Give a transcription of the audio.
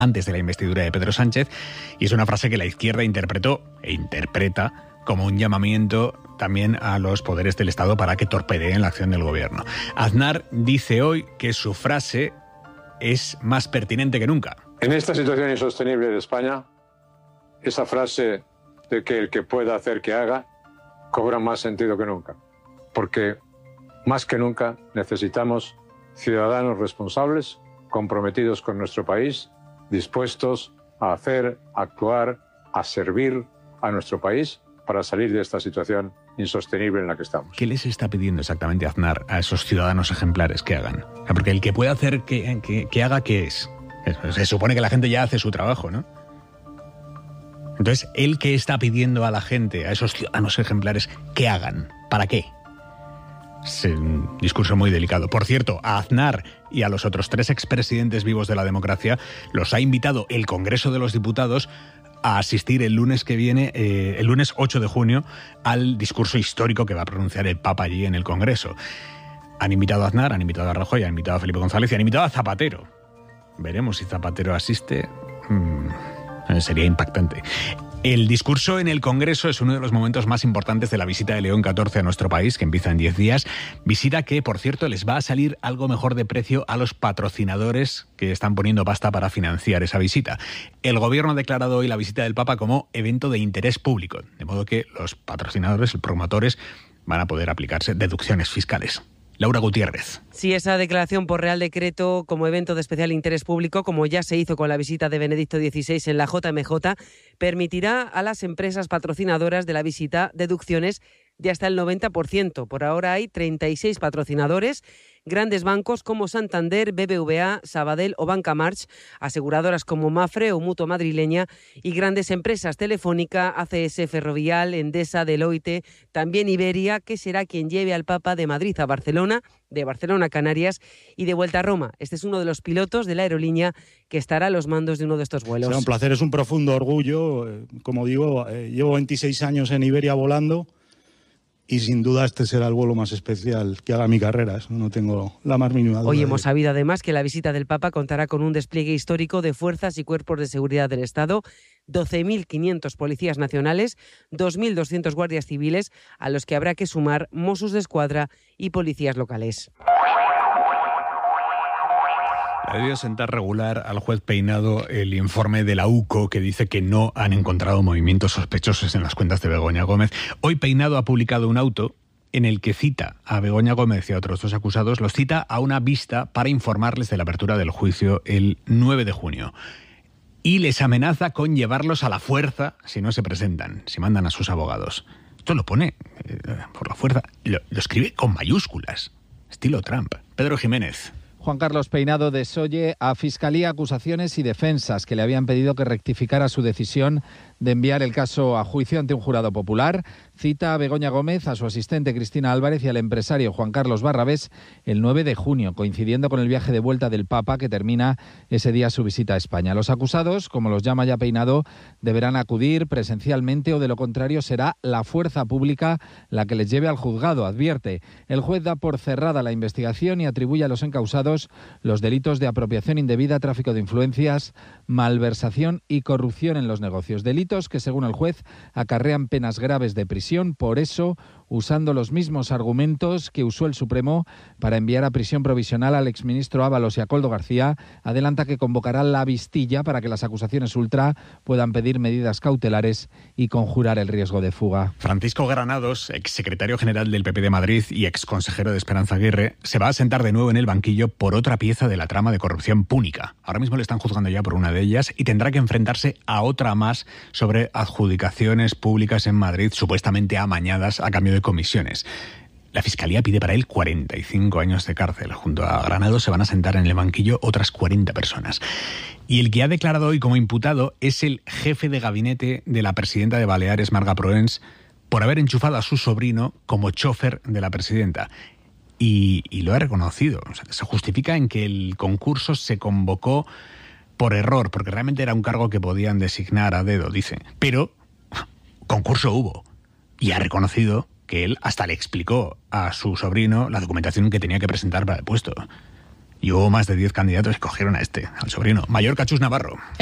antes de la investidura de Pedro Sánchez, y es una frase que la izquierda interpretó e interpreta como un llamamiento también a los poderes del Estado para que torpedeen la acción del gobierno. Aznar dice hoy que su frase es más pertinente que nunca. En esta situación insostenible de España, esa frase de que el que pueda hacer que haga cobra más sentido que nunca, porque más que nunca necesitamos ciudadanos responsables, comprometidos con nuestro país, dispuestos a hacer, a actuar, a servir a nuestro país para salir de esta situación insostenible en la que estamos. ¿Qué les está pidiendo exactamente Aznar a esos ciudadanos ejemplares que hagan? Porque el que pueda hacer que haga, ¿qué es? Se supone que la gente ya hace su trabajo, ¿no? Entonces, ¿él qué está pidiendo a la gente, a esos ciudadanos ejemplares, que hagan? ¿Para qué? Es un discurso muy delicado. Por cierto, a Aznar y a los otros 3 expresidentes vivos de la democracia los ha invitado el Congreso de los Diputados a asistir el lunes que viene, el lunes 8 de junio, al discurso histórico que va a pronunciar el Papa allí en el Congreso. Han invitado a Aznar, han invitado a Rajoy, han invitado a Felipe González y han invitado a Zapatero. Veremos si Zapatero asiste. Sería impactante. El discurso en el Congreso es uno de los momentos más importantes de la visita de León XIV a nuestro país, que empieza en 10 días. Visita que, por cierto, les va a salir algo mejor de precio a los patrocinadores que están poniendo pasta para financiar esa visita. El Gobierno ha declarado hoy la visita del Papa como evento de interés público, de modo que los patrocinadores, los promotores, van a poder aplicarse deducciones fiscales. Laura Gutiérrez. Sí, esa declaración por Real Decreto como evento de especial interés público, como ya se hizo con la visita de Benedicto XVI en la JMJ, permitirá a las empresas patrocinadoras de la visita deducciones de hasta el 90%. Por ahora hay 36 patrocinadores, grandes bancos como Santander, BBVA, Sabadell o Banca March, aseguradoras como Mafre o Mutua Madrileña y grandes empresas Telefónica, ACS, Ferrovial, Endesa, Deloitte, también Iberia, que será quien lleve al Papa de Madrid a Barcelona, de Barcelona a Canarias y de vuelta a Roma. Este es uno de los pilotos de la aerolínea que estará a los mandos de uno de estos vuelos. Será un placer, es un profundo orgullo. Como digo, llevo 26 años en Iberia volando. Y sin duda este será el vuelo más especial que haga mi carrera, eso no tengo la más mínima duda. Hoy hemos sabido además que la visita del Papa contará con un despliegue histórico de fuerzas y cuerpos de seguridad del Estado, 12.500 policías nacionales, 2.200 guardias civiles, a los que habrá que sumar Mossos d'Esquadra y policías locales. Ha debido sentar regular al juez Peinado el informe de la UCO que dice que no han encontrado movimientos sospechosos en las cuentas de Begoña Gómez. Hoy Peinado ha publicado un auto en el que cita a Begoña Gómez y a otros 2 acusados, los cita a una vista para informarles de la apertura del juicio el 9 de junio. Y les amenaza con llevarlos a la fuerza si no se presentan, si mandan a sus abogados. Esto lo pone por la fuerza, lo escribe con mayúsculas, estilo Trump. Pedro Jiménez. Juan Carlos Peinado desoye a Fiscalía, acusaciones y defensas que le habían pedido que rectificara su decisión de enviar el caso a juicio ante un jurado popular. Cita a Begoña Gómez, a su asistente Cristina Álvarez y al empresario Juan Carlos Barrabés el 9 de junio, coincidiendo con el viaje de vuelta del Papa que termina ese día su visita a España. Los acusados, como los llama ya Peinado, deberán acudir presencialmente o de lo contrario será la fuerza pública la que les lleve al juzgado, advierte. El juez da por cerrada la investigación y atribuye a los encausados los delitos de apropiación indebida, tráfico de influencias, malversación y corrupción en los negocios. Delitos que, según el juez, acarrean penas graves de prisión. Por eso, usando los mismos argumentos que usó el Supremo para enviar a prisión provisional al exministro Ábalos y a Koldo García, adelanta que convocará la vistilla para que las acusaciones ultra puedan pedir medidas cautelares y conjurar el riesgo de fuga. Francisco Granados, exsecretario general del PP de Madrid y exconsejero de Esperanza Aguirre, se va a sentar de nuevo en el banquillo por otra pieza de la trama de corrupción púnica. Ahora mismo le están juzgando ya por una de ellas y tendrá que enfrentarse a otra más sobre adjudicaciones públicas en Madrid supuestamente amañadas a cambio de comisiones. La Fiscalía pide para él 45 años de cárcel. Junto a Granados se van a sentar en el banquillo otras 40 personas. Y el que ha declarado hoy como imputado es el jefe de gabinete de la presidenta de Baleares, Marga Proens, por haber enchufado a su sobrino como chofer de la presidenta. Y lo ha reconocido. O sea, se justifica en que el concurso se convocó por error, porque realmente era un cargo que podían designar a dedo, dice. Pero concurso hubo. Y ha reconocido que él hasta le explicó a su sobrino la documentación que tenía que presentar para el puesto. Y hubo más de 10 candidatos que cogieron a este, al sobrino. Mallorca, Chus Navarro.